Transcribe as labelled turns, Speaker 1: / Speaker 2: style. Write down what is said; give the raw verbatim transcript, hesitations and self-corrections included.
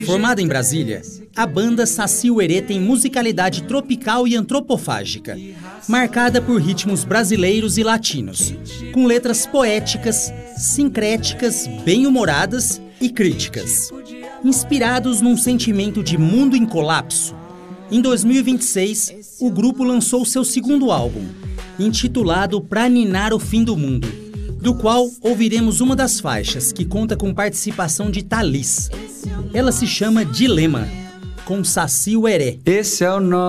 Speaker 1: Formada em Brasília, a banda Saci Uerê tem musicalidade tropical e antropofágica, marcada por ritmos brasileiros e latinos, com letras poéticas, sincréticas, bem-humoradas e críticas. Inspirados num sentimento de mundo em colapso, em dois mil e vinte e seis, o grupo lançou seu segundo álbum, intitulado Pra Ninar o Fim do Mundo, do qual ouviremos uma das faixas, que conta com participação de Thalys. Ela se chama Dilema, com Saci Uerê.
Speaker 2: Esse é o nome.